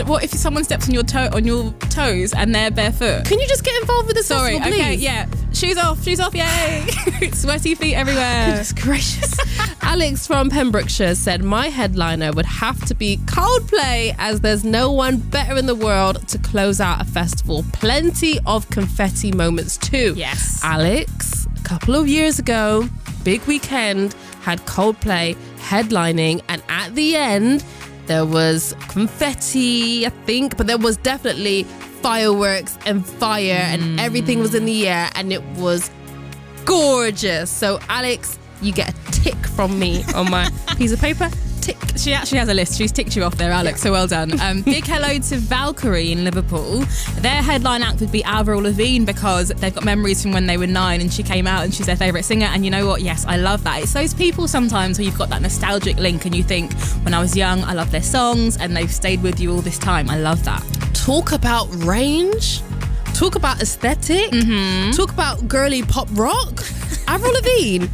what if someone steps on your toes and they're barefoot? Can you just get involved with the festival, please? Okay, yeah. Shoes off, yay. Sweaty feet everywhere. Goodness gracious. Alex from Pembrokeshire said, my headliner would have to be Coldplay, as there's no one better in the world to close out a festival. Plenty of confetti moments too. Yes. Alex, a couple of years ago, big weekend, had Coldplay headlining, and at the end there was confetti, I think, but there was definitely fireworks and fire and everything was in the air and it was gorgeous. So Alex, you get a tick from me on my piece of paper. Tick. She actually has a list. She's ticked you off there, Alex, so well done. Big hello to Valkyrie in Liverpool. Their headline act would be Avril Lavigne, because they've got memories from when they were 9 and she came out and she's their favourite singer. And you know what? Yes, I love that. It's those people sometimes where you've got that nostalgic link and you think, when I was young, I love their songs and they've stayed with you all this time. I love that. Talk about range. Talk about aesthetic. Talk about girly pop rock. Avril Lavigne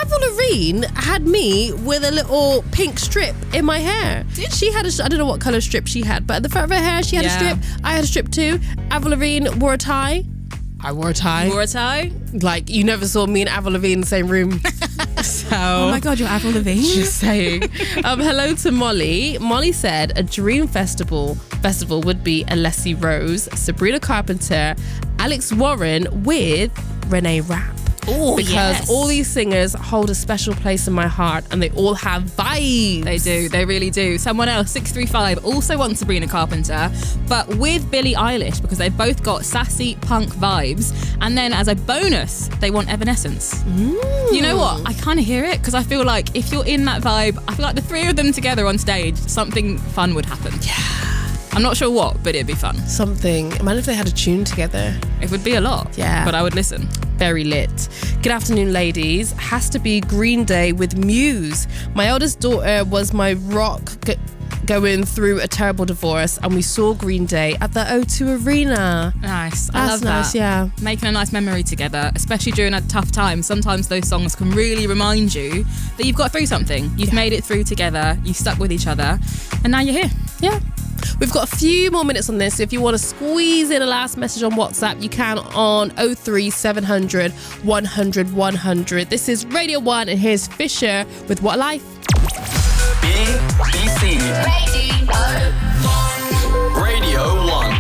had me with a little pink strip in my hair. She had I don't know what colour strip she had, but at the front of her hair she had a strip. I had a strip too. Avril Lavigne wore a tie. I wore a tie. You wore a tie? Like, you never saw me and Avril Lavigne in the same room. So, oh my God, you're Avril Lavigne? Just saying. Hello to Molly. Molly said a dream festival would be Alessi Rose, Sabrina Carpenter, Alex Warren with Renee Rapp. Oh, because all these singers hold a special place in my heart and they all have vibes. They do, they really do. Someone else, 635, also wants Sabrina Carpenter, but with Billie Eilish, because they've both got sassy punk vibes. And then as a bonus, they want Evanescence. You know what? I kind of hear it, because I feel like if you're in that vibe, I feel like the three of them together on stage, something fun would happen. Yeah. I'm not sure what, but it'd be fun. Something. Imagine if they had a tune together. It would be a lot. Yeah. But I would listen. Very lit. Good afternoon, ladies. Has to be Green Day with Muse. My eldest daughter was my rock going through a terrible divorce, and we saw Green Day at the O2 Arena. Nice. I love that. Nice, yeah. Making a nice memory together, especially during a tough time. Sometimes those songs can really remind you that you've got through something. You've made it through together. You've stuck with each other. And now you're here. Yeah. We've got a few more minutes on this, so if you want to squeeze in a last message on WhatsApp, you can on 03700 100 100. This is Radio 1, and here's Fisher with What a Life. BBC Radio 1.